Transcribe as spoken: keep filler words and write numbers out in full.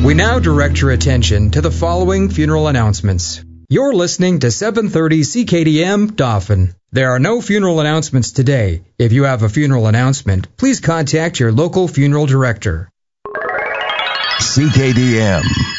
We now direct your attention to the following funeral announcements. You're listening to seven thirty C K D M Dauphin. There are no funeral announcements today. If you have a funeral announcement, please contact your local funeral director. C K D M.